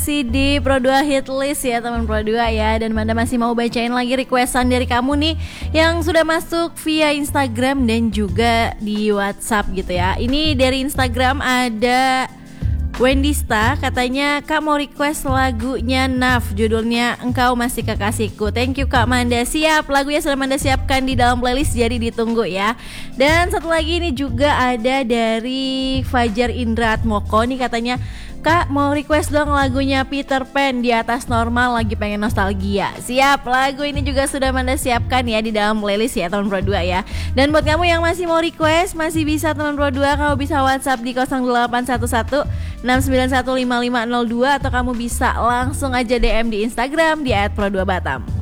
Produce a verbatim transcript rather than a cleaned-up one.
Masih di Pro dua Hit List ya teman Pro dua ya. Dan Manda masih mau bacain lagi requestan dari kamu nih yang sudah masuk via Instagram dan juga di WhatsApp gitu ya. Ini dari Instagram ada Wendista, katanya Kak mau request lagunya Naf, judulnya Engkau Masih Kekasihku. Thank you Kak Manda. Siap, lagunya sudah Manda siapkan di dalam playlist, jadi ditunggu ya. Dan satu lagi ini juga ada dari Fajar Indra Atmoko nih, katanya Kak mau request dong lagunya Peter Pan Di Atas Normal, lagi pengen nostalgia. Siap, lagu ini juga sudah Manda siapkan ya di dalam playlist ya teman Pro dua ya. Dan buat kamu yang masih mau request, masih bisa teman Pro dua, kamu bisa WhatsApp di nol delapan satu satu enam sembilan satu lima lima nol dua atau kamu bisa langsung aja D M di Instagram di et pro dua batam.